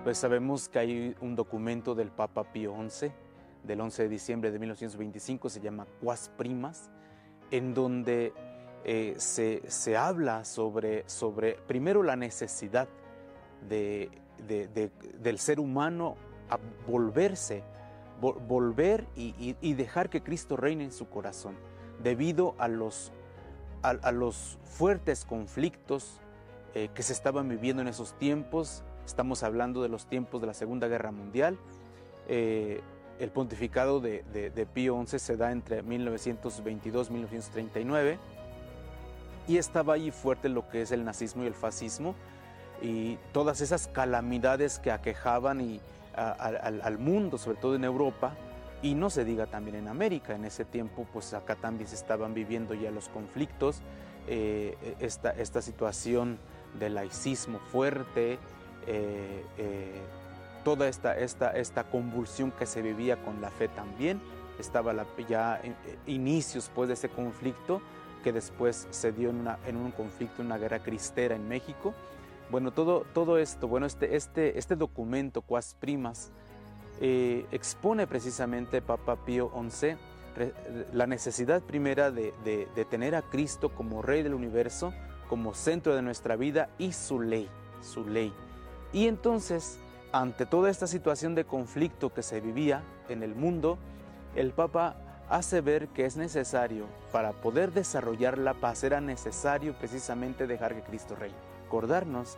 Pues sabemos que hay un documento del Papa Pío XI, del 11 de diciembre de 1925, se llama Quas Primas, en donde se habla sobre primero la necesidad del ser humano a volver y dejar que Cristo reine en su corazón, debido a los fuertes conflictos que se estaban viviendo en esos tiempos. Estamos hablando de los tiempos de la Segunda Guerra Mundial. El pontificado de Pío XI se da entre 1922 y 1939, y estaba allí fuerte lo que es el nazismo y el fascismo, y todas esas calamidades que aquejaban al mundo, sobre todo en Europa, y no se diga también en América. En ese tiempo, pues acá también se estaban viviendo ya los conflictos, esta situación del laicismo fuerte, toda esta convulsión que se vivía con la fe también. Estaba ya inicios pues, de ese conflicto, que después se dio en un conflicto, una guerra cristera en México. Bueno, todo esto, bueno, este documento, Quas Primas, expone precisamente Papa Pío XI la necesidad primera de tener a Cristo como Rey del universo, como centro de nuestra vida, y su ley. Y entonces, ante toda esta situación de conflicto que se vivía en el mundo, el Papa hace ver que es necesario, para poder desarrollar la paz, era necesario precisamente dejar que Cristo reine. Acordarnos